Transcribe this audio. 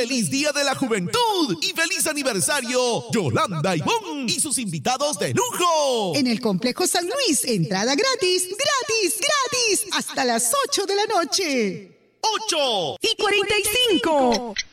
¡Feliz Día de la Juventud! ¡Y feliz aniversario! Yolanda Ivón y sus invitados de lujo. En el Complejo San Luis, entrada gratis, gratis, gratis, hasta las 8 de la noche. 8 y 45.